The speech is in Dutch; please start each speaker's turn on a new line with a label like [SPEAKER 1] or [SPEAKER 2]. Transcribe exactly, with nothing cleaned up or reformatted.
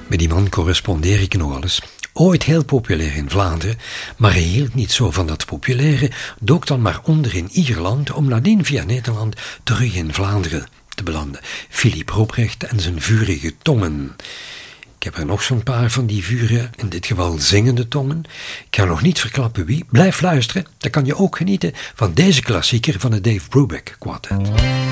[SPEAKER 1] Met die man correspondeer ik nog eens. Ooit heel populair in Vlaanderen, maar hij hield niet zo van dat populaire, dook dan maar onder in Ierland om nadien via Nederland terug in Vlaanderen te belanden. Philippe Robrecht en zijn vurige tongen. Ik heb er nog zo'n paar van die vure, in dit geval zingende tongen. Ik ga nog niet verklappen wie. Blijf luisteren, dan kan je ook genieten van deze klassieker van het Dave Brubeck Quartet.